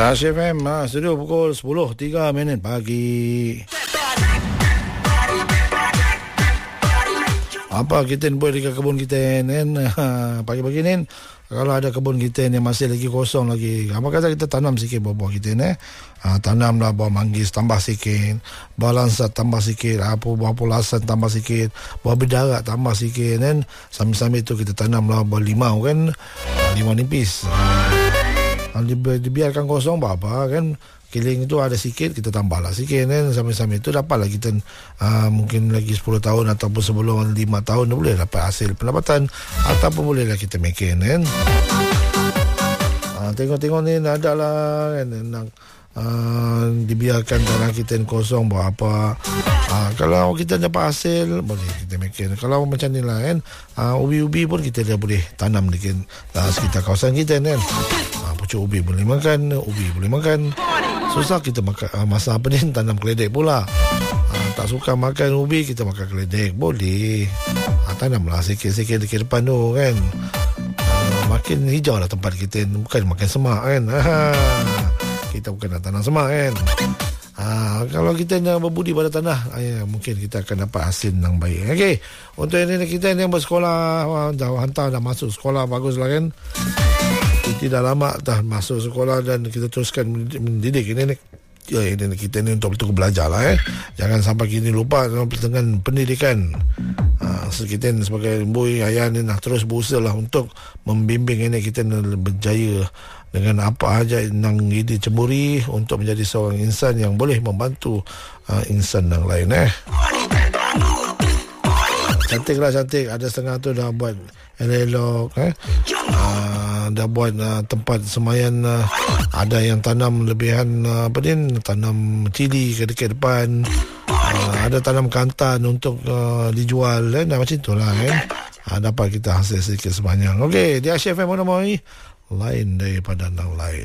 Ya, CFM, studio pukul 10.03 pagi. Apa kita buat dekat kebun kita kan? Pagi-pagi ni, kalau ada kebun kita ni masih lagi kosong lagi, apa kata kita tanam sikit buah-buah kita ni. Tanamlah buah manggis tambah sikit, buah lansat tambah sikit, buah pulasan tambah sikit, buah bidara tambah sikit kan. Sambil-sambil tu kita tanamlah buah limau kan, limau nipis. Dibiarkan kosong apa kan, kiling itu ada sikit, kita tambahlah sikit kan. Sambil-sambil itu dapatlah kita mungkin lagi 10 tahun ataupun sebelum 5 tahun boleh dapat hasil pendapatan, ataupun bolehlah kita makan kan. Tengok-tengok ni ada lah kan, dibiarkan tanah kita kosong buat apa. Kalau kita dapat hasil boleh kita makan. Kalau macam ni lah kan, ubi-ubi pun kita dah boleh tanam dekat sekitar kawasan kita kan. Pucuk ubi boleh makan, ubi boleh makan. Susah kita makan masa apa ni, tanam keledek pula. Tak suka makan ubi, kita makan keledek boleh. Tanamlah sikit-sikit dekat depan tu kan. Makin hijau lah tempat kita, bukan makan semak kan. Kita bukan nak tanam semak kan. Kalau kita nak berbudi pada tanah, mungkin kita akan dapat hasil yang baik. Okey, untuk ini kita yang bersekolah, hantar dah masuk sekolah, baguslah kan. Tidak lama dah masuk sekolah dan kita teruskan mendidik ini kita ni untuk betul belajar lah Jangan sampai kini lupa dengan pendidikan. Kita sebagai ibu ayah ni nak terus berusaha lah untuk membimbing ini kita berjaya dengan apa aja yang diceburi untuk menjadi seorang insan yang boleh membantu insan yang lain Cantiklah cantik. Ada setengah tu dah buat elok dah buat tempat semayan. Ada yang tanam lebihan tanam cili ke dekat depan. Ada tanam kantan untuk dijual macam itulah dapat kita hasil sedikit sebanyak. Okey, di Asia FM mana mai lain daripada yang lain.